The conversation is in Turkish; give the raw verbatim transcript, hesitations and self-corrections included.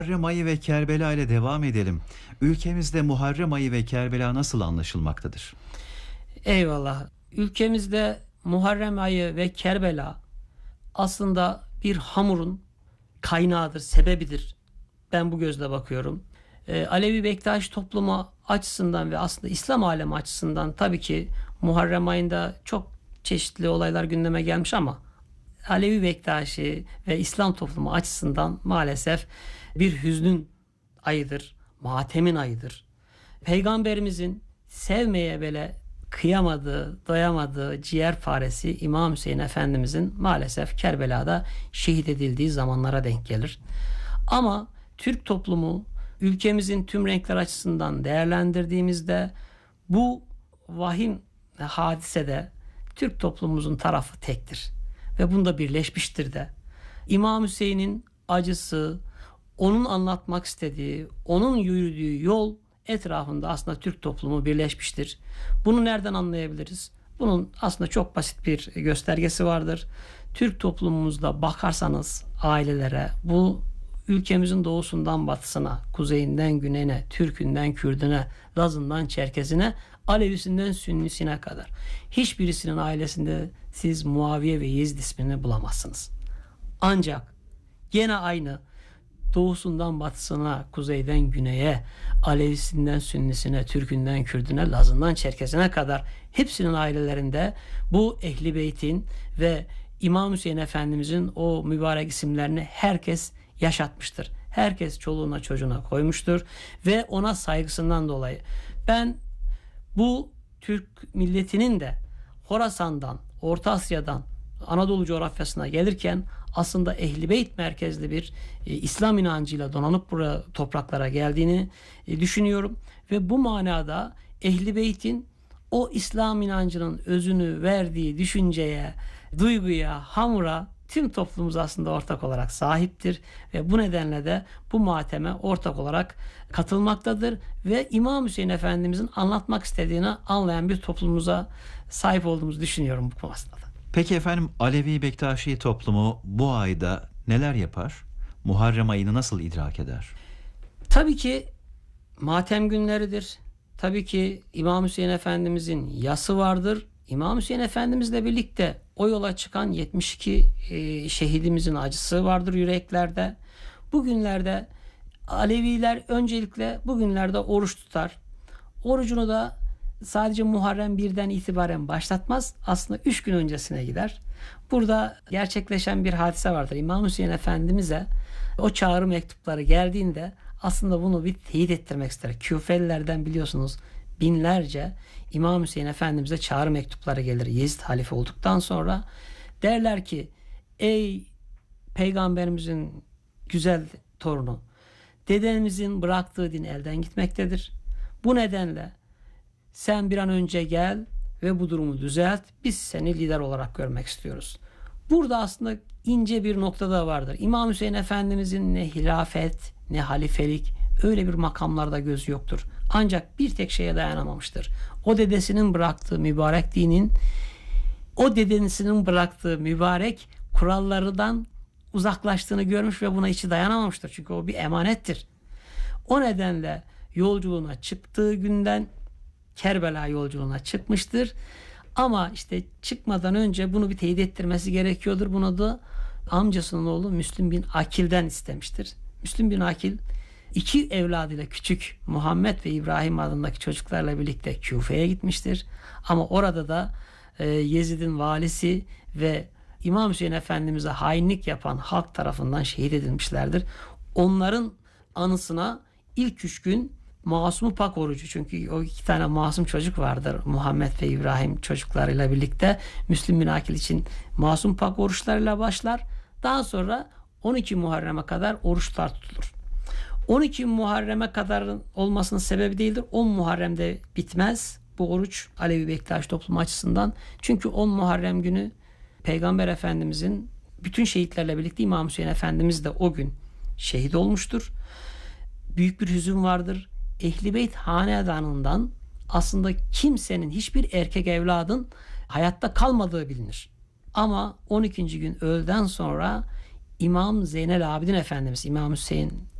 Muharrem ayı ve Kerbela ile devam edelim. Ülkemizde Muharrem ayı ve Kerbela nasıl anlaşılmaktadır? Eyvallah. Ülkemizde Muharrem ayı ve Kerbela aslında bir hamurun kaynağıdır, sebebidir. Ben bu gözle bakıyorum. Ee, Alevi Bektaşi toplumu açısından ve aslında İslam alemi açısından tabii ki Muharrem ayında çok çeşitli olaylar gündeme gelmiş ama Alevi Bektaşi ve İslam toplumu açısından maalesef bir hüznün ayıdır, matemin ayıdır. Peygamberimizin sevmeye bile kıyamadığı, doyamadığı ciğerparesi İmam Hüseyin Efendimizin maalesef Kerbela'da şehit edildiği zamanlara denk gelir. Ama Türk toplumu ülkemizin tüm renkler açısından değerlendirdiğimizde bu vahim hadisede Türk toplumumuzun tarafı tektir. Ve bunda birleşmiştir de. İmam Hüseyin'in acısı, onun anlatmak istediği, onun yürüdüğü yol etrafında aslında Türk toplumu birleşmiştir. Bunu nereden anlayabiliriz? Bunun aslında çok basit bir göstergesi vardır. Türk toplumumuzda bakarsanız ailelere, bu ülkemizin doğusundan batısına, kuzeyinden güneyine, Türkünden Kürdüne, Lazından Çerkezine, Alevisinden Sünnisine kadar hiçbirisinin ailesinde siz Muaviye ve Yezid ismini bulamazsınız. Ancak gene aynı doğusundan batısına, kuzeyden güneye, Alevisinden Sünnisine, Türkünden Kürdüne, Lazından Çerkezine kadar hepsinin ailelerinde bu Ehli Beyt'in ve İmam Hüseyin Efendimizin o mübarek isimlerini herkes yaşatmıştır. Herkes çoluğuna çocuğuna koymuştur ve ona saygısından dolayı. Ben bu Türk milletinin de Horasan'dan, Orta Asya'dan Anadolu coğrafyasına gelirken aslında Ehl-i Beyt merkezli bir e, İslam inancıyla donanıp buraya topraklara geldiğini e, düşünüyorum. Ve bu manada Ehl-i Beyt'in o İslam inancının özünü verdiği düşünceye, duyguya, hamura tüm toplumumuz aslında ortak olarak sahiptir. Ve bu nedenle de bu mateme ortak olarak katılmaktadır. Ve İmam Hüseyin Efendimizin anlatmak istediğini anlayan bir toplumumuza sahip olduğumuzu düşünüyorum bu konuda. Peki efendim, Alevi Bektaşi toplumu bu ayda neler yapar? Muharrem ayını nasıl idrak eder? Tabii ki matem günleridir. Tabii ki İmam Hüseyin Efendimizin yası vardır. İmam Hüseyin Efendimizle birlikte o yola çıkan yetmiş iki e, şehidimizin acısı vardır yüreklerde. Bugünlerde Aleviler öncelikle bugünlerde oruç tutar. Orucunu da sadece Muharrem birden itibaren başlatmaz. Aslında üç gün öncesine gider. Burada gerçekleşen bir hadise vardır. İmam Hüseyin Efendimiz'e o çağrı mektupları geldiğinde aslında bunu bir teyit ettirmek ister. Küfelilerden biliyorsunuz binlerce İmam Hüseyin Efendimiz'e çağrı mektupları gelir. Yezid halife olduktan sonra derler ki ey Peygamberimizin güzel torunu, dedemizin bıraktığı din elden gitmektedir. Bu nedenle sen bir an önce gel ve bu durumu düzelt. Biz seni lider olarak görmek istiyoruz. Burada aslında ince bir nokta da vardır. İmam Hüseyin Efendimizin ne hilafet ne halifelik öyle bir makamlarda gözü yoktur. Ancak bir tek şeye dayanamamıştır. O dedesinin bıraktığı mübarek dinin, o dedesinin bıraktığı mübarek kurallardan uzaklaştığını görmüş ve buna içi dayanamamıştır. Çünkü o bir emanettir. O nedenle yolculuğuna çıktığı günden Kerbela yolculuğuna çıkmıştır. Ama işte çıkmadan önce bunu bir teyit ettirmesi gerekiyordur. Bunu da amcasının oğlu Müslüm bin Akil'den istemiştir. Müslüm bin Akil iki evladıyla küçük Muhammed ve İbrahim adındaki çocuklarla birlikte Küfe'ye gitmiştir. Ama orada da e, Yezid'in valisi ve İmam Hüseyin Efendimiz'e hainlik yapan halk tarafından şehit edilmişlerdir. Onların anısına ilk üç gün Masum-u Pak orucu, çünkü o iki tane masum çocuk vardır Muhammed ve İbrahim çocuklarıyla birlikte. Müslüm bin Akil için Masum Pak oruçlarıyla başlar. Daha sonra on iki Muharrem'e kadar oruçlar tutulur. on iki Muharrem'e kadar olmasının sebebi değildir. on Muharrem'de bitmez bu oruç Alevi Bektaşi toplumu açısından. Çünkü on Muharrem günü Peygamber Efendimizin bütün şehitlerle birlikte İmam Hüseyin Efendimiz de o gün şehit olmuştur. Büyük bir hüzün vardır. Ehl-i Beyt hanedanından aslında kimsenin, hiçbir erkek evladın hayatta kalmadığı bilinir. Ama on ikinci gün öğleden sonra İmam Zeynel Abidin Efendimiz, İmam Hüseyin